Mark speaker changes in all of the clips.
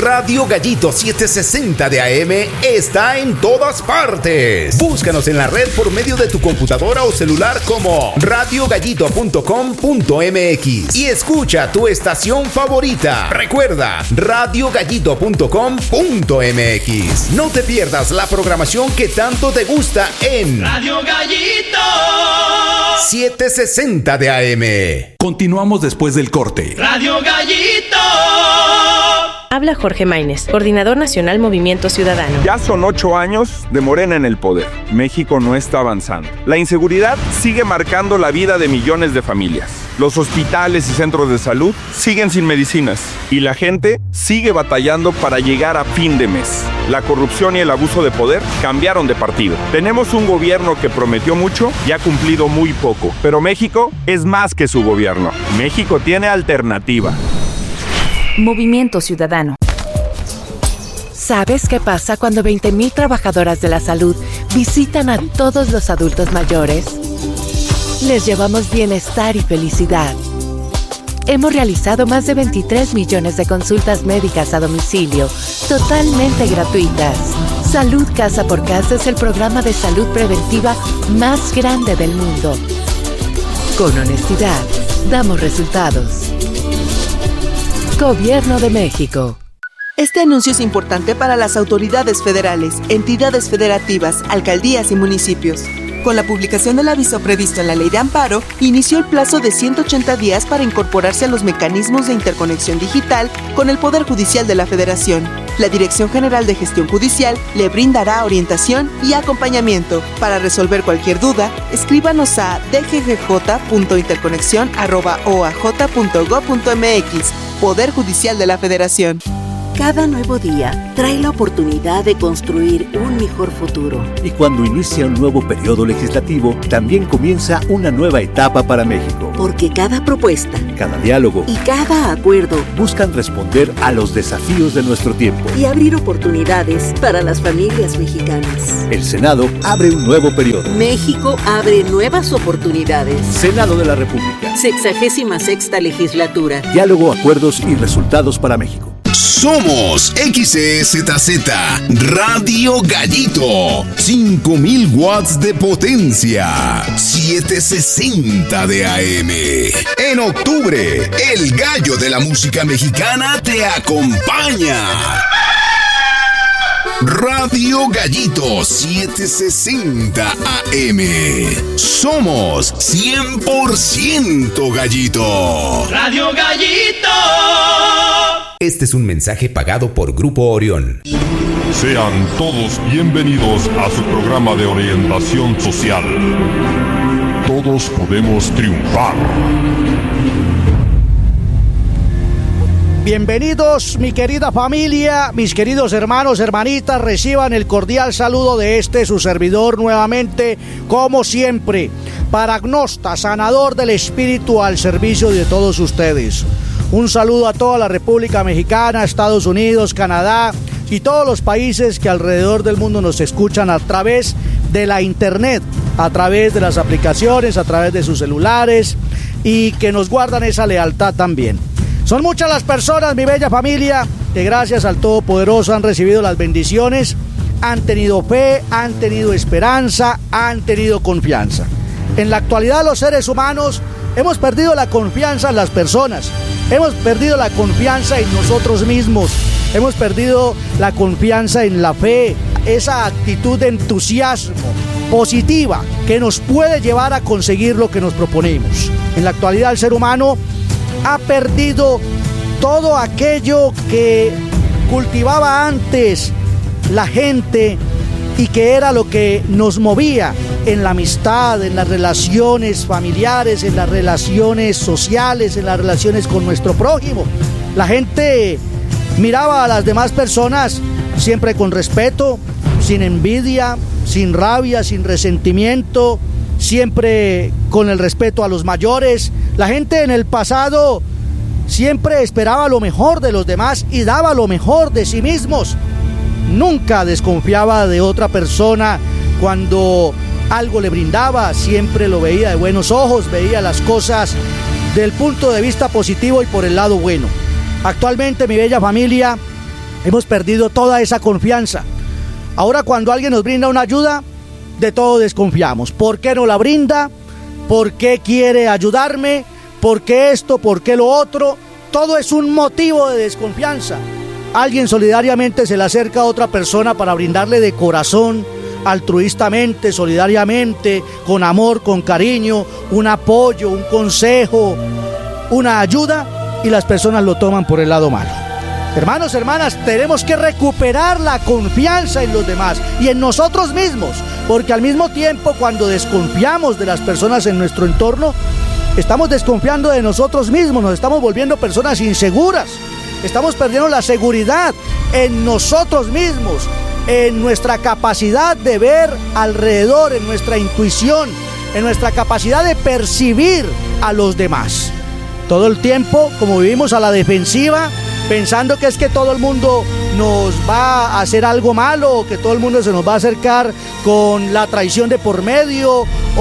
Speaker 1: Radio Gallito 760 de AM está en todas partes. Búscanos en la red por medio de tu computadora o celular como radiogallito.com.mx y escucha tu estación favorita. Recuerda, radiogallito.com.mx. No te pierdas la programación que tanto te gusta en
Speaker 2: Radio Gallito
Speaker 1: 760 de AM.
Speaker 3: Continuamos después del corte.
Speaker 2: Radio Gallito.
Speaker 4: Habla Jorge Maínez, coordinador nacional Movimiento Ciudadano.
Speaker 5: Ya son 8 años de Morena en el poder. México no está avanzando. La inseguridad sigue marcando la vida de millones de familias. Los hospitales y centros de salud siguen sin medicinas. Y la gente sigue batallando para llegar a fin de mes. La corrupción y el abuso de poder cambiaron de partido. Tenemos un gobierno que prometió mucho y ha cumplido muy poco. Pero México es más que su gobierno. México tiene alternativa.
Speaker 6: Movimiento Ciudadano.
Speaker 7: ¿Sabes qué pasa cuando 20,000 trabajadoras de la salud visitan a todos los adultos mayores? Les llevamos bienestar y felicidad. Hemos realizado más de 23 millones de consultas médicas a domicilio, totalmente gratuitas. Salud Casa por Casa es el programa de salud preventiva más grande del mundo. Con honestidad, damos resultados. Gobierno de México.
Speaker 8: Este anuncio es importante para las autoridades federales, entidades federativas, alcaldías y municipios. Con la publicación del aviso previsto en la Ley de Amparo, inició el plazo de 180 días para incorporarse a los mecanismos de interconexión digital con el Poder Judicial de la Federación. La Dirección General de Gestión Judicial le brindará orientación y acompañamiento. Para resolver cualquier duda, escríbanos a dggj.interconexión@oaj.gov.mx. Poder Judicial de la Federación.
Speaker 9: Cada nuevo día trae la oportunidad de construir un mejor futuro.
Speaker 10: Y cuando inicia un nuevo periodo legislativo, también comienza una nueva etapa para México.
Speaker 9: Porque cada propuesta,
Speaker 10: cada diálogo
Speaker 9: y cada acuerdo
Speaker 10: buscan responder a los desafíos de nuestro tiempo
Speaker 9: y abrir oportunidades para las familias mexicanas.
Speaker 10: El Senado abre un nuevo periodo.
Speaker 9: México abre nuevas oportunidades.
Speaker 10: Senado de la República.
Speaker 9: 66ª legislatura.
Speaker 10: Diálogo, acuerdos y resultados para México.
Speaker 1: Somos XEZZ Radio Gallito, 5,000 watts de potencia, 760 de AM. En octubre, el gallo de la música mexicana te acompaña. Radio Gallito 760 AM. Somos 100% Gallito.
Speaker 2: Radio Gallito.
Speaker 1: Este es un mensaje pagado por Grupo Orión.
Speaker 11: Sean todos bienvenidos a su programa de orientación social. Todos podemos triunfar.
Speaker 12: Bienvenidos, mi querida familia, mis queridos hermanos, hermanitas, reciban el cordial saludo de su servidor nuevamente, como siempre, paragnosta, sanador del espíritu al servicio de todos ustedes. Un saludo a toda la República Mexicana, Estados Unidos, Canadá y todos los países que alrededor del mundo nos escuchan a través de la internet, a través de las aplicaciones, a través de sus celulares y que nos guardan esa lealtad también. Son muchas las personas, mi bella familia, que gracias al Todopoderoso han recibido las bendiciones, han tenido fe, han tenido esperanza, han tenido confianza. En la actualidad los seres humanos hemos perdido la confianza en las personas, hemos perdido la confianza en nosotros mismos, hemos perdido la confianza en la fe, esa actitud de entusiasmo positiva que nos puede llevar a conseguir lo que nos proponemos. En la actualidad el ser humano ha perdido todo aquello que cultivaba antes la gente y que era lo que nos movía en la amistad, en las relaciones familiares, en las relaciones sociales, en las relaciones con nuestro prójimo. La gente miraba a las demás personas siempre con respeto, sin envidia, sin rabia, sin resentimiento, siempre con el respeto a los mayores. La gente en el pasado siempre esperaba lo mejor de los demás y daba lo mejor de sí mismos. Nunca desconfiaba de otra persona cuando algo le brindaba, siempre lo veía de buenos ojos, veía las cosas del punto de vista positivo y por el lado bueno. Actualmente, mi bella familia, Hemos perdido toda esa confianza. Ahora cuando alguien nos brinda una ayuda, de todo desconfiamos. ¿Por qué no la brinda? ¿Por qué quiere ayudarme? ¿Por qué esto? ¿Por qué lo otro? Todo es un motivo de desconfianza. Alguien solidariamente se le acerca a otra persona para brindarle de corazón, altruistamente, solidariamente, con amor, con cariño, un apoyo, un consejo, una ayuda, y las personas lo toman por el lado malo. Hermanos, hermanas, tenemos que recuperar la confianza en los demás y en nosotros mismos, porque al mismo tiempo, cuando desconfiamos de las personas en nuestro entorno, estamos desconfiando de nosotros mismos, nos estamos volviendo personas inseguras, estamos perdiendo la seguridad en nosotros mismos, en nuestra capacidad de ver alrededor, en nuestra intuición, en nuestra capacidad de percibir a los demás. Todo el tiempo, como vivimos a la defensiva, pensando que es que todo el mundo nos va a hacer algo malo, o que todo el mundo se nos va a acercar con la traición de por medio,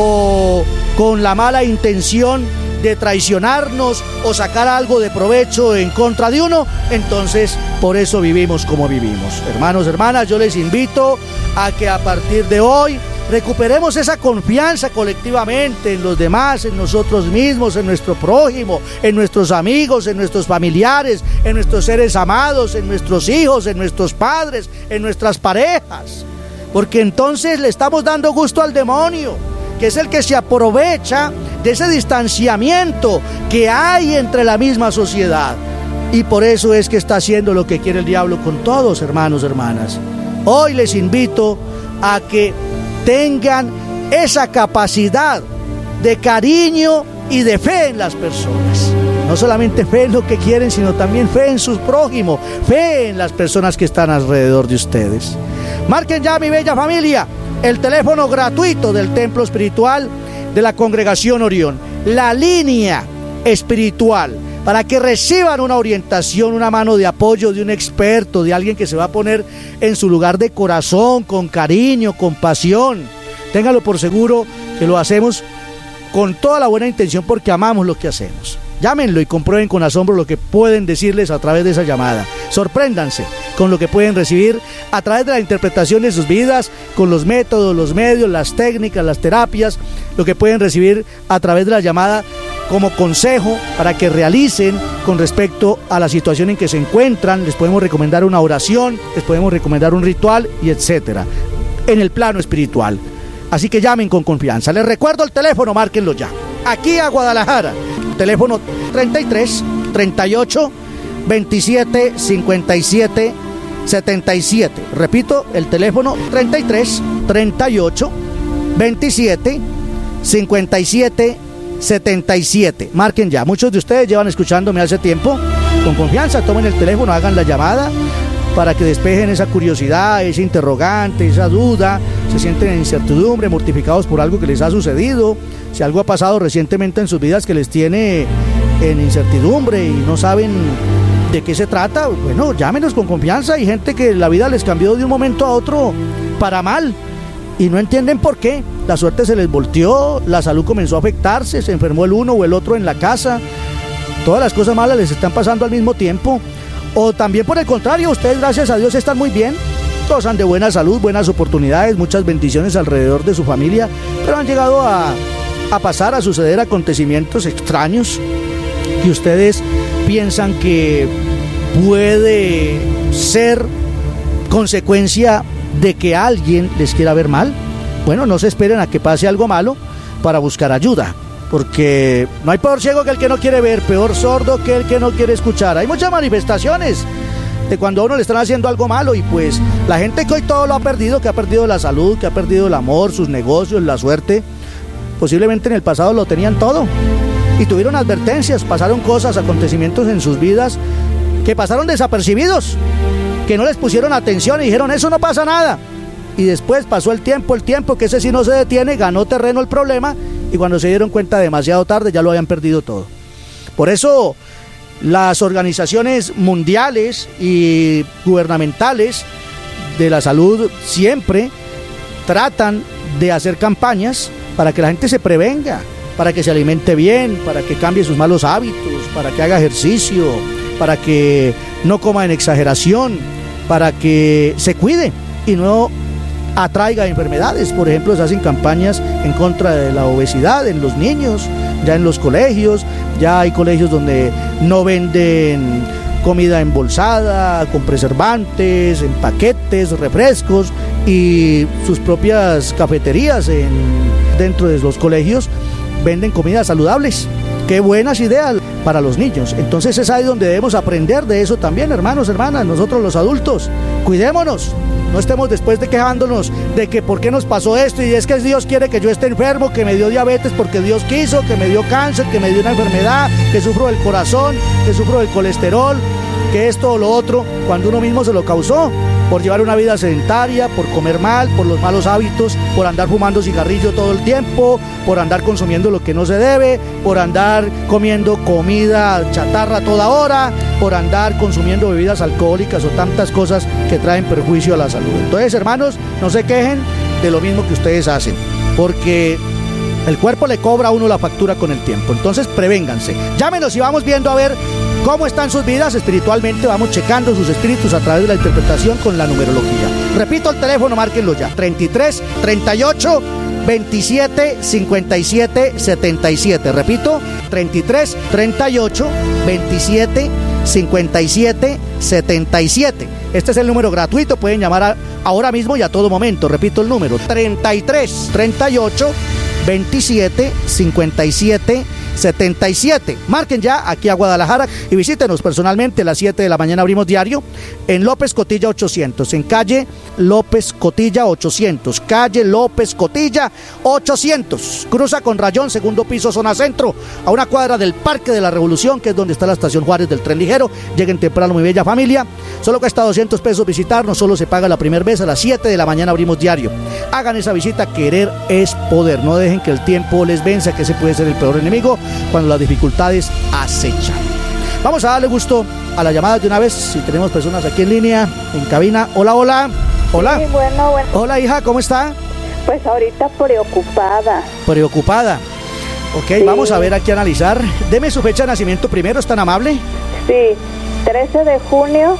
Speaker 12: o con la mala intención de traicionarnos o sacar algo de provecho en contra de uno. Entonces, por eso vivimos como vivimos. Hermanos, hermanas, yo les invito a que a partir de hoy recuperemos esa confianza colectivamente en los demás, en nosotros mismos, en nuestro prójimo, en nuestros amigos, en nuestros familiares, en nuestros seres amados, en nuestros hijos, en nuestros padres, en nuestras parejas. Porque entonces le estamos dando gusto al demonio, que es el que se aprovecha de ese distanciamiento que hay entre la misma sociedad. Y por eso es que está haciendo lo que quiere el diablo con todos, hermanos, hermanas. Hoy les invito a que tengan esa capacidad de cariño y de fe en las personas. No solamente fe en lo que quieren, sino también fe en sus prójimos, fe en las personas que están alrededor de ustedes. Marquen ya, mi bella familia, el teléfono gratuito del Templo Espiritual de la Congregación Orión, la línea espiritual, para que reciban una orientación, una mano de apoyo de un experto, de alguien que se va a poner en su lugar de corazón, con cariño, con pasión. Ténganlo por seguro que lo hacemos con toda la buena intención, porque amamos lo que hacemos. Llámenlo y comprueben con asombro lo que pueden decirles a través de esa llamada. Sorpréndanse con lo que pueden recibir a través de la interpretación de sus vidas, con los métodos, los medios, las técnicas, las terapias, lo que pueden recibir a través de la llamada como consejo para que realicen con respecto a la situación en que se encuentran. Les podemos recomendar una oración, les podemos recomendar un ritual y etcétera, en el plano espiritual. Así que llamen con confianza. Les recuerdo el teléfono, márquenlo ya. Aquí a Guadalajara, teléfono 33 38 27 57 77. Repito, el teléfono 33 38 27 57 77. Marquen ya. Muchos de ustedes llevan escuchándome hace tiempo. Con confianza, tomen el teléfono, hagan la llamada para que despejen esa curiosidad, ese interrogante, esa duda. Se sienten en incertidumbre, mortificados por algo que les ha sucedido. Si algo ha pasado recientemente en sus vidas que les tiene en incertidumbre y no saben de qué se trata, bueno, llámenos con confianza. Hay gente que la vida les cambió de un momento a otro para mal y no entienden por qué. La suerte se les volteó, la salud comenzó a afectarse, se enfermó el uno o el otro en la casa. Todas las cosas malas les están pasando al mismo tiempo. O también por el contrario, ustedes gracias a Dios están muy bien, gozan de buena salud, buenas oportunidades, muchas bendiciones alrededor de su familia, pero han llegado a pasar, a suceder acontecimientos extraños que ustedes piensan que puede ser consecuencia de que alguien les quiera ver mal. Bueno, no se esperen a que pase algo malo para buscar ayuda, porque no hay peor ciego que el que no quiere ver, peor sordo que el que no quiere escuchar. Hay muchas manifestaciones de cuando a uno le están haciendo algo malo, y pues la gente que hoy todo lo ha perdido, que ha perdido la salud, que ha perdido el amor, sus negocios, la suerte, posiblemente en el pasado lo tenían todo y tuvieron advertencias, pasaron cosas, acontecimientos en sus vidas que pasaron desapercibidos, que no les pusieron atención y dijeron eso no pasa nada, y después pasó el tiempo que ese sí no se detiene, ganó terreno el problema, y cuando se dieron cuenta demasiado tarde ya lo habían perdido todo. Por eso las organizaciones mundiales y gubernamentales de la salud siempre tratan de hacer campañas para que la gente se prevenga, para que se alimente bien, para que cambie sus malos hábitos, para que haga ejercicio, para que no coma en exageración, para que se cuide y no atraiga enfermedades. Por ejemplo, se hacen campañas en contra de la obesidad en los niños, ya en los colegios, ya hay colegios donde no venden comida embolsada, con preservantes, en paquetes, refrescos, y sus propias cafeterías dentro de los colegios venden comidas saludables. Qué buenas ideas para los niños. Entonces es ahí donde debemos aprender de eso también, hermanos, hermanas, nosotros los adultos. Cuidémonos, no estemos después de quejándonos de que por qué nos pasó esto, y es que Dios quiere que yo esté enfermo, que me dio diabetes porque Dios quiso, que me dio cáncer, que me dio una enfermedad, que sufro del corazón, que sufro del colesterol, que esto o lo otro, cuando uno mismo se lo causó, por llevar una vida sedentaria, por comer mal, por los malos hábitos, por andar fumando cigarrillo todo el tiempo, por andar consumiendo lo que no se debe, por andar comiendo comida chatarra toda hora, por andar consumiendo bebidas alcohólicas o tantas cosas que traen perjuicio a la salud. Entonces, hermanos, no se quejen de lo mismo que ustedes hacen, porque el cuerpo le cobra a uno la factura con el tiempo. Entonces, prevénganse. Llámenos y vamos viendo a ver cómo están sus vidas espiritualmente. Vamos checando sus espíritus a través de la interpretación con la numerología. Repito el teléfono, márquenlo ya. 33 38 27 57 77. Repito, 33 38 27 57 77. Este es el número gratuito. Pueden llamar ahora mismo y a todo momento. Repito el número: 33 38 27 57 77. Marquen ya aquí a Guadalajara y visítenos personalmente. A las 7 de la mañana abrimos diario en López Cotilla 800, en calle López Cotilla 800, calle López Cotilla 800. Cruza con rayón, segundo piso, zona centro, a una cuadra del Parque de la Revolución, que es donde está la estación Juárez del tren ligero. Lleguen temprano, mi bella familia. Solo cuesta 200 pesos visitarnos, solo se paga la primera vez. A las 7 de la mañana abrimos diario. Hagan esa visita. Querer es poder. No dejen que el tiempo les venza, que ese puede ser el peor enemigo cuando las dificultades acechan. Vamos a darle gusto a la llamada de una vez. Si tenemos personas aquí en línea, en cabina. Hola, hola. Hola.
Speaker 13: Sí, bueno.
Speaker 12: Hola, hija, ¿cómo está?
Speaker 13: Pues ahorita preocupada.
Speaker 12: Preocupada. Ok, sí. Vamos a ver aquí, analizar. Deme su fecha de nacimiento primero, ¿es tan amable?
Speaker 13: Sí, 13 de junio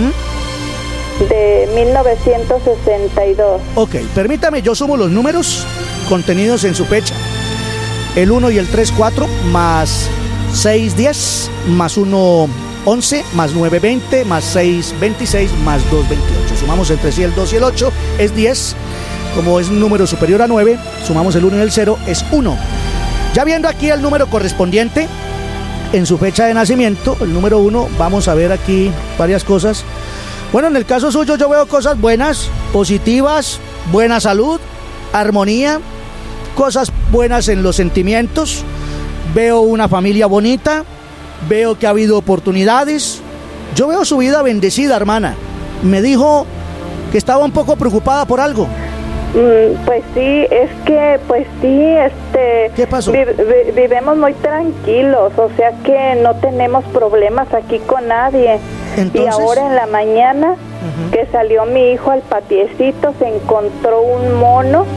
Speaker 13: de 1962.
Speaker 12: Ok, permítame, yo sumo los números contenidos en su fecha. El 1 y el 3, 4, más 6, 10, más 1, 11, más 9, 20, más 6, 26, más 2, 28. Sumamos entre sí el 2 y el 8, es 10. Como es un número superior a 9, sumamos el 1 y el 0, es 1. Ya viendo aquí el número correspondiente en su fecha de nacimiento, el número 1, vamos a ver aquí varias cosas. Bueno, en el caso suyo yo veo cosas buenas, positivas, buena salud, armonía, cosas buenas en los sentimientos. Veo una familia bonita, veo que ha habido oportunidades. Yo veo su vida bendecida, hermana. Me dijo que estaba un poco preocupada por algo.
Speaker 13: Pues sí, es que, pues sí,
Speaker 12: ¿qué pasó?
Speaker 13: Vivimos muy tranquilos, o sea que no tenemos problemas aquí con nadie.
Speaker 12: ¿Entonces?
Speaker 13: Y ahora en la mañana, que salió mi hijo al patiecito, se encontró un mono,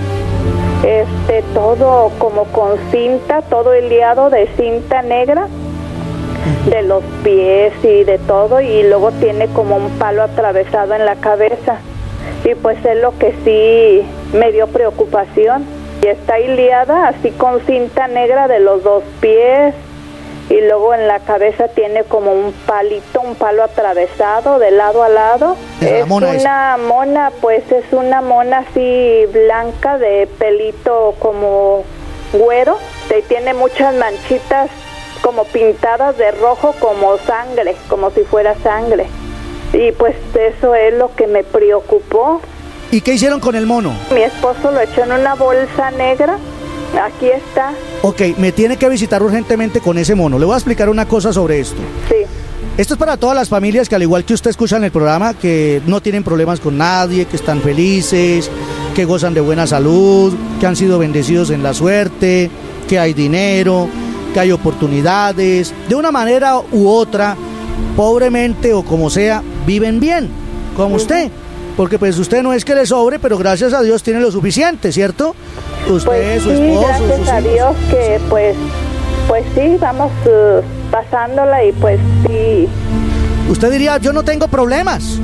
Speaker 13: todo como con cinta, todo liado de cinta negra, de los pies y de todo, y luego tiene como un palo atravesado en la cabeza. Y pues es lo que sí me dio preocupación. Y está liada así con cinta negra de los dos pies, y luego en la cabeza tiene como un palito, un palo atravesado de lado a lado. Es una mona, pues es una mona así blanca de pelito como güero, y tiene muchas manchitas como pintadas de rojo, como sangre, como si fuera sangre. Y pues eso es lo que me preocupó.
Speaker 12: ¿Y qué hicieron con el mono?
Speaker 13: Mi esposo lo echó en una bolsa negra. Aquí está.
Speaker 12: Ok, me tiene que visitar urgentemente con ese mono. Le voy a explicar una cosa sobre esto.
Speaker 13: Sí.
Speaker 12: Esto es para todas las familias que, al igual que usted escucha en el programa, que no tienen problemas con nadie, que están felices, que gozan de buena salud, que han sido bendecidos en la suerte, que hay dinero, que hay oportunidades. De una manera u otra, pobremente o como sea, viven bien, como usted. Porque pues usted no es que le sobre, pero gracias a Dios tiene lo suficiente, ¿cierto? Usted,
Speaker 13: pues
Speaker 12: su
Speaker 13: sí,
Speaker 12: esposo,
Speaker 13: gracias
Speaker 12: sus
Speaker 13: a
Speaker 12: hijos.
Speaker 13: Dios que pues sí, vamos pasándola y pues sí.
Speaker 12: Usted diría, yo no tengo problemas.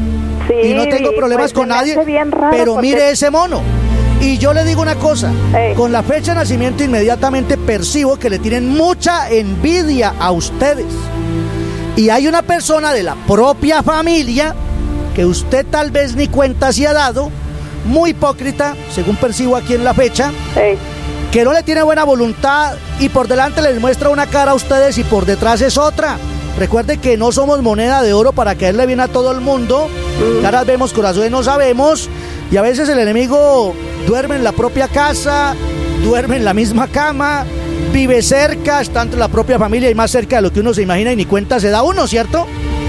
Speaker 13: Sí,
Speaker 12: y no tengo problemas
Speaker 13: pues
Speaker 12: con nadie, pero
Speaker 13: porque...
Speaker 12: mire ese mono. Y yo le digo una cosa, con la fecha de nacimiento inmediatamente percibo que le tienen mucha envidia a ustedes. Y hay una persona de la propia familia que usted tal vez ni cuenta se ha dado, muy hipócrita, según percibo aquí en la fecha, que no le tiene buena voluntad y por delante les muestra una cara a ustedes y por detrás es otra. Recuerde que no somos moneda de oro para caerle bien a todo el mundo. Caras vemos, corazones no sabemos. Y a veces el enemigo duerme en la propia casa, duerme en la misma cama, vive cerca, está entre la propia familia y más cerca de lo que uno se imagina y ni cuenta se da uno, ¿cierto?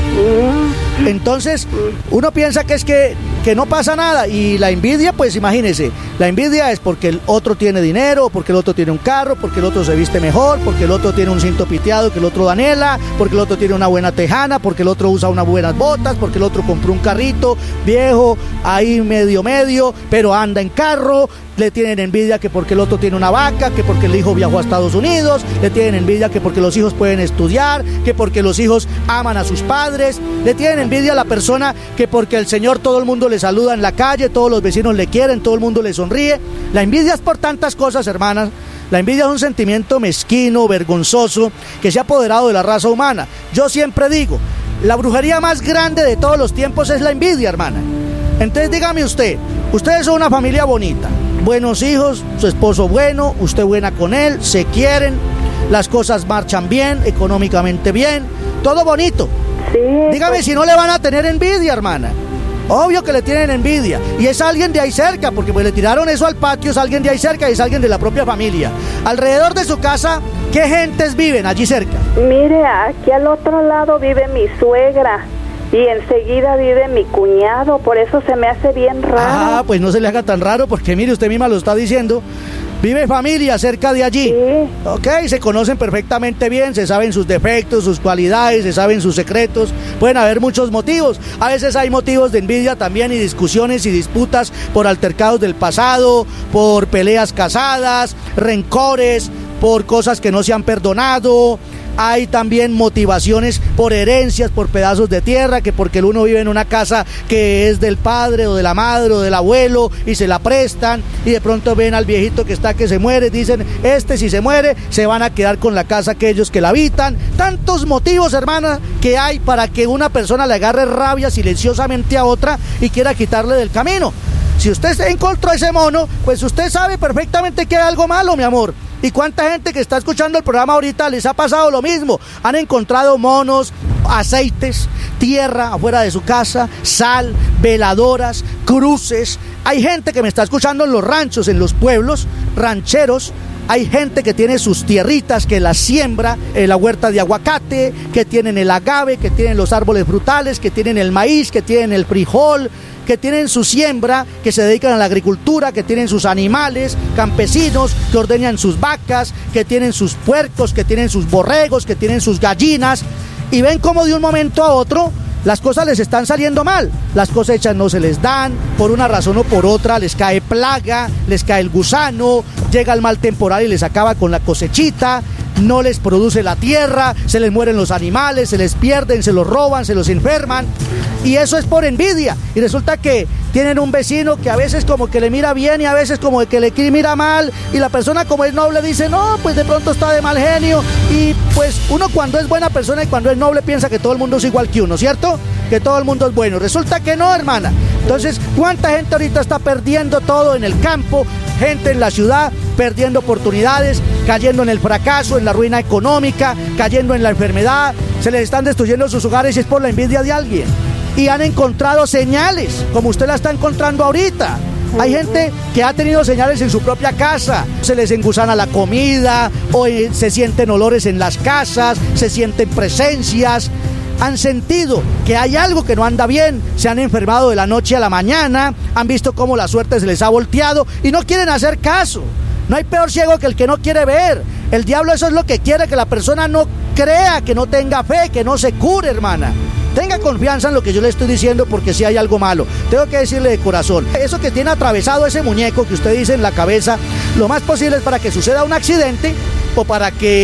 Speaker 12: Entonces, uno piensa que es que no pasa nada. Y la envidia, pues imagínese, la envidia es porque el otro tiene dinero, porque el otro tiene un carro, porque el otro se viste mejor, porque el otro tiene un cinto piteado que el otro anhela, porque el otro tiene una buena tejana, porque el otro usa unas buenas botas, porque el otro compró un carrito viejo, ahí medio, pero anda en carro. Le tienen envidia que porque el otro tiene una vaca, que porque el hijo viajó a Estados Unidos, le tienen envidia que porque los hijos pueden estudiar, que porque los hijos aman a sus padres, le tienen envidia a la persona que porque el Señor todo el mundo le saluda en la calle, todos los vecinos le quieren, todo el mundo le sonríe. La envidia es por tantas cosas, hermanas. La envidia es un sentimiento mezquino, vergonzoso, que se ha apoderado de la raza humana. Yo siempre digo, la brujería más grande de todos los tiempos es la envidia, hermana. Entonces dígame usted, ustedes son una familia bonita, buenos hijos, su esposo bueno, usted buena con él, se quieren, las cosas marchan bien, económicamente bien, todo bonito. Sí, dígame si no le van a tener envidia, hermana. Obvio que le tienen envidia. Y es alguien de ahí cerca, porque pues le tiraron eso al patio, es alguien de ahí cerca y es alguien de la propia familia. Alrededor de su casa, ¿qué gentes viven allí cerca?
Speaker 13: Mire, aquí al otro lado vive mi suegra. Y enseguida vive mi cuñado, por eso se me hace bien raro.
Speaker 12: Ah, pues no se le haga tan raro, porque mire, usted misma lo está diciendo. Vive familia cerca de allí. Sí. Ok, se conocen perfectamente bien, se saben sus defectos, sus cualidades, se saben sus secretos. Pueden haber muchos motivos. A veces hay motivos de envidia también y discusiones y disputas por altercados del pasado, por peleas casadas, rencores, por cosas que no se han perdonado. Hay también motivaciones por herencias, por pedazos de tierra, que porque el uno vive en una casa que es del padre o de la madre o del abuelo y se la prestan y de pronto ven al viejito que está que se muere, dicen, si se muere, se van a quedar con la casa aquellos que la habitan. Tantos motivos, hermana, que hay para que una persona le agarre rabia silenciosamente a otra y quiera quitarle del camino. Si usted encontró ese mono, pues usted sabe perfectamente que hay algo malo, mi amor. ¿Y cuánta gente que está escuchando el programa ahorita les ha pasado lo mismo? Han encontrado monos, aceites, tierra afuera de su casa, sal, veladoras, cruces. Hay gente que me está escuchando en los ranchos, en los pueblos, rancheros. Hay gente que tiene sus tierritas, que las siembra, la huerta de aguacate, que tienen el agave, que tienen los árboles frutales, que tienen el maíz, que tienen el frijol, que tienen su siembra, que se dedican a la agricultura, que tienen sus animales, campesinos, que ordeñan sus vacas, que tienen sus puercos, que tienen sus borregos, que tienen sus gallinas, y ven cómo de un momento a otro las cosas les están saliendo mal, las cosechas no se les dan, por una razón o por otra les cae plaga, les cae el gusano, llega el mal temporal y les acaba con la cosechita, no les produce la tierra, se les mueren los animales, se les pierden, se los roban, se los enferman, y eso es por envidia. Y resulta que tienen un vecino que a veces como que le mira bien y a veces como que le mira mal, y la persona como es noble dice, no, pues de pronto está de mal genio, y pues uno cuando es buena persona y cuando es noble piensa que todo el mundo es igual que uno, ¿cierto? Que todo el mundo es bueno. Resulta que no, hermana. Entonces, ¿cuánta gente ahorita está perdiendo todo en el campo? Gente en la ciudad perdiendo oportunidades, cayendo en el fracaso, en la ruina económica, cayendo en la enfermedad, se les están destruyendo sus hogares y es por la envidia de alguien. Y han encontrado señales, como usted la está encontrando ahorita. Hay gente que ha tenido señales en su propia casa, se les engusana la comida, o se sienten olores en las casas, se sienten presencias. Han sentido que hay algo que no anda bien, se han enfermado de la noche a la mañana, han visto cómo la suerte se les ha volteado y no quieren hacer caso. No hay peor ciego que el que no quiere ver. El diablo eso es lo que quiere, que la persona no crea, que no tenga fe, que no se cure, hermana. Tenga confianza en lo que yo le estoy diciendo porque si hay algo malo. Tengo que decirle de corazón, eso que tiene atravesado ese muñeco que usted dice en la cabeza, lo más posible es para que suceda un accidente o para que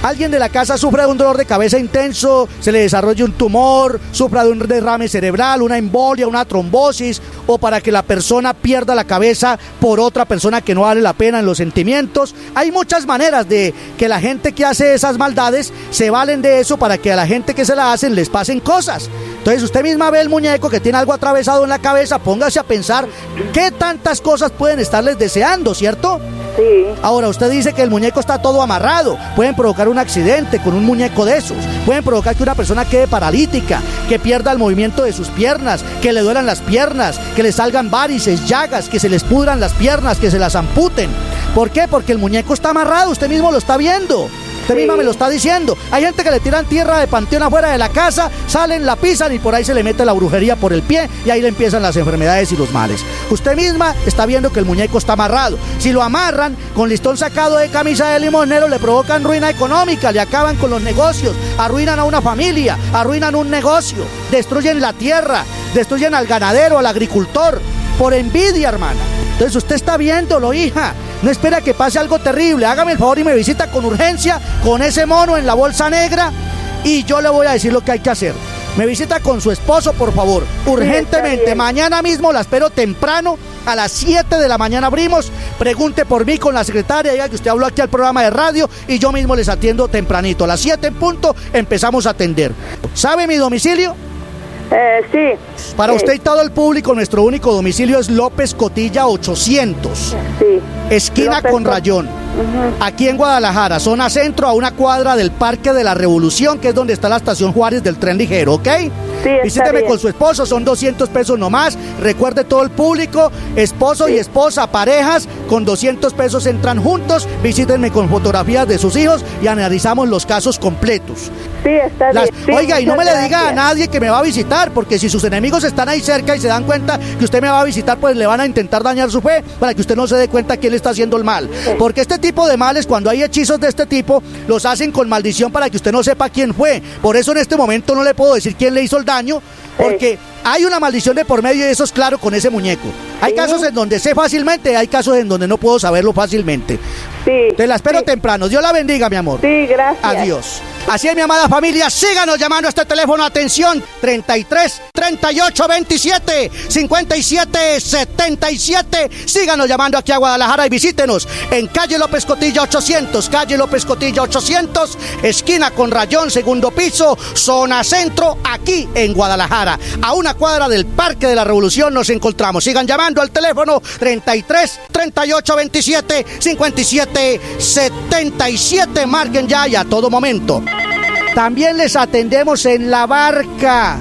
Speaker 12: alguien de la casa sufre de un dolor de cabeza intenso, se le desarrolle un tumor, sufra de un derrame cerebral, una embolia, una trombosis, o para que la persona pierda la cabeza por otra persona que no vale la pena en los sentimientos. Hay muchas maneras de que la gente que hace esas maldades se valen de eso para que a la gente que se la hacen les pasen cosas. Entonces usted misma ve el muñeco que tiene algo atravesado en la cabeza, póngase a pensar qué tantas cosas pueden estarles deseando, ¿cierto?
Speaker 13: Sí.
Speaker 12: Ahora, usted dice que el muñeco está todo amarrado. Pueden provocar un accidente con un muñeco de esos. Pueden provocar que una persona quede paralítica, que pierda el movimiento de sus piernas, que le duelan las piernas, que le salgan varices, llagas, que se les pudran las piernas, que se las amputen. ¿Por qué? Porque el muñeco está amarrado, usted mismo lo está viendo. Usted misma me lo está diciendo. Hay gente que le tiran tierra de panteón afuera de la casa, salen, la pisan y por ahí se le mete la brujería por el pie y ahí le empiezan las enfermedades y los males. Usted misma está viendo que el muñeco está amarrado. Si lo amarran con listón sacado de camisa de limonero, le provocan ruina económica, le acaban con los negocios, arruinan a una familia, arruinan un negocio, destruyen la tierra, destruyen al ganadero, al agricultor, por envidia, hermana. Entonces usted está viéndolo, hija. No espera que pase algo terrible. Hágame el favor y me visita con urgencia, con ese mono en la bolsa negra, y yo le voy a decir lo que hay que hacer. Me visita con su esposo, por favor, urgentemente. Mañana mismo la espero temprano, a las 7 de la mañana abrimos. Pregunte por mí con la secretaria, diga que usted habló aquí al programa de radio y yo mismo les atiendo tempranito. A las 7 en punto empezamos a atender. ¿Sabe mi domicilio?
Speaker 13: Sí.
Speaker 12: Para usted y todo el público, nuestro único domicilio es López Cotilla 800.
Speaker 13: Sí.
Speaker 12: Esquina con Rayón. Aquí en Guadalajara, zona centro, a una cuadra del Parque de la Revolución, que es donde está la estación Juárez del tren ligero, ¿ok?
Speaker 13: Sí,
Speaker 12: visíteme con su esposo, son 200 pesos nomás. Recuerde todo el público, esposo y esposa, parejas, con 200 pesos entran juntos. Visítenme con fotografías de sus hijos y analizamos los casos completos.
Speaker 13: Sí, está bien. Sí,
Speaker 12: oiga, y no me le diga a nadie que me va a visitar, porque si sus enemigos están ahí cerca y se dan cuenta que usted me va a visitar, pues le van a intentar dañar su fe para que usted no se dé cuenta quién le está haciendo el mal. Porque este tipo de males, cuando hay hechizos de este tipo, los hacen con maldición para que usted no sepa quién fue. Por eso en este momento no le puedo decir quién le hizo el daño, porque hay una maldición de por medio y eso es claro con ese muñeco. Hay casos en donde sé fácilmente, hay casos en donde no puedo saberlo fácilmente.
Speaker 13: Sí.
Speaker 12: Te la espero temprano. Dios la bendiga, mi amor.
Speaker 13: Sí, gracias.
Speaker 12: Adiós. Así es, mi amada familia, síganos llamando a este teléfono, atención, 33 38 27 57 77. Síganos llamando aquí a Guadalajara y visítenos en calle López Cotilla 800, calle López Cotilla 800, esquina con Rayón, segundo piso, zona centro, aquí en Guadalajara. A una cuadra del Parque de la Revolución nos encontramos. Sigan llamando al teléfono 33 38 27 57 77. Marquen ya y a todo momento. También les atendemos en La Barca,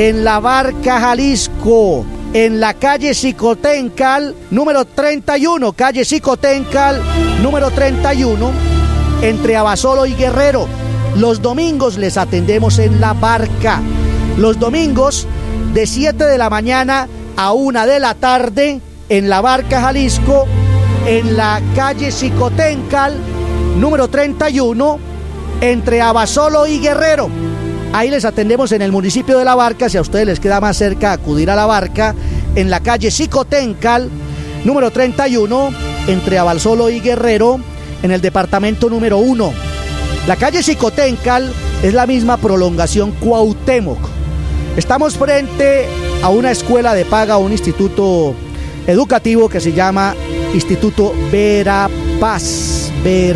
Speaker 12: Jalisco, en la calle Xicoténcal, número 31, calle Xicoténcal, número 31, entre Abasolo y Guerrero. Los domingos les atendemos en La Barca. Los domingos de 7 de la mañana a 1 de la tarde, en La Barca, Jalisco, en la calle Xicoténcal, número 31, entre Abasolo y Guerrero. Ahí les atendemos en el municipio de La Barca. Si a ustedes les queda más cerca acudir a La Barca, en la calle Xicoténcal, número 31, entre Abasolo y Guerrero, en el departamento número 1. La calle Xicoténcal es la misma prolongación Cuauhtémoc. Estamos frente a una escuela de paga, un instituto educativo que se llama Instituto Verapaz.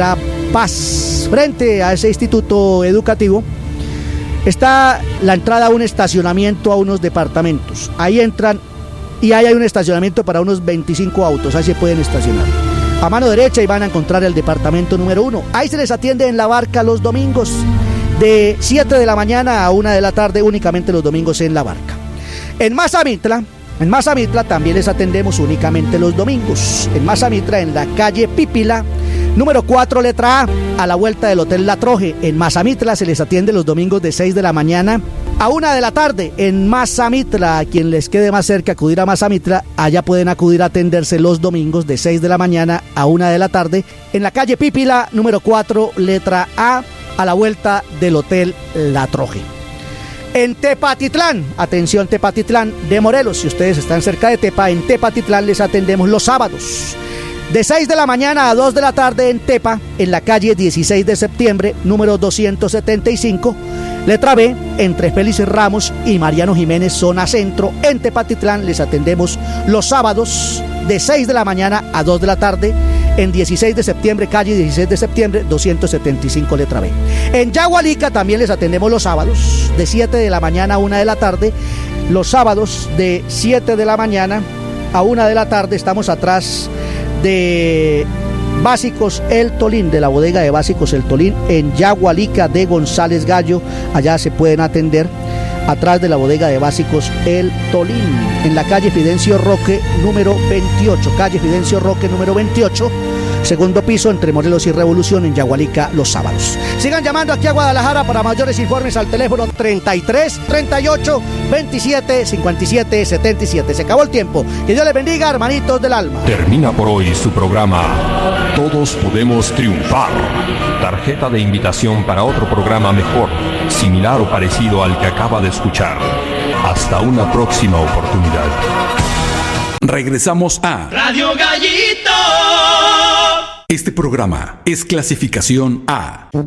Speaker 12: Frente a ese instituto educativo está la entrada a un estacionamiento a unos departamentos. Ahí entran y ahí hay un estacionamiento para unos 25 autos, ahí se pueden estacionar. A mano derecha y van a encontrar el departamento número 1. Ahí se les atiende en La Barca los domingos, de 7 de la mañana a 1 de la tarde, únicamente los domingos en La Barca. En Mazamitla también les atendemos únicamente los domingos. En Mazamitla, en la calle Pípila, número 4, letra A la vuelta del Hotel La Troje. En Mazamitla se les atiende los domingos de 6 de la mañana a 1 de la tarde. En Mazamitla, a quien les quede más cerca acudir a Mazamitla, allá pueden acudir a atenderse los domingos de 6 de la mañana a 1 de la tarde. En la calle Pípila, número 4, letra A la vuelta del Hotel La Troje. En Tepatitlán, atención Tepatitlán de Morelos, si ustedes están cerca de Tepa, en Tepatitlán les atendemos los sábados. De 6 de la mañana a 2 de la tarde en Tepa, en la calle 16 de septiembre, número 275. Letra B, entre Félix Ramos y Mariano Jiménez, zona centro. En Tepatitlán les atendemos los sábados de 6 de la mañana a 2 de la tarde. En 16 de septiembre, calle 16 de septiembre, 275, letra B. En Yagualica también les atendemos los sábados, de 7 de la mañana a 1 de la tarde. Los sábados de 7 de la mañana a 1 de la tarde estamos atrás de Básicos El Tolín, de la bodega de Básicos El Tolín, en Yagualica de González Gallo. Allá se pueden atender, atrás de la bodega de Básicos El Tolín, en la calle Fidencio Roque número 28, calle Fidencio Roque número 28, segundo piso, entre Morelos y Revolución, en Yagualica, los sábados. Sigan llamando aquí a Guadalajara para mayores informes al teléfono 33 38 27 57 77. Se acabó el tiempo. Que Dios les bendiga, hermanitos del alma.
Speaker 11: Termina por hoy su programa Todos Podemos Triunfar. Tarjeta de invitación para otro programa mejor, similar o parecido al que acaba de escuchar. Hasta una próxima oportunidad.
Speaker 3: Regresamos a
Speaker 2: Radio Gallito.
Speaker 3: Este programa es clasificación A,